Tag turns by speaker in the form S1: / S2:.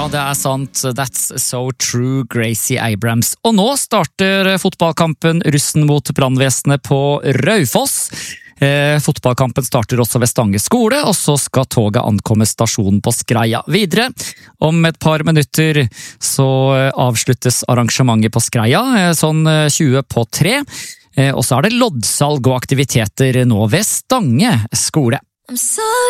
S1: Ja, det sant. That's so true, Gracie Abrams. Og nå starter fotballkampen Russen mot brannvesenet på Raufoss. Fotballkampen starter også ved Stange skole, og så skal toget ankomme stasjonen på Skreia. Videre, om et par minutter, så avsluttes arrangementet på Skreia, sånn 2:20. Og så det loddsalg og aktiviteter nå ved Stange skole.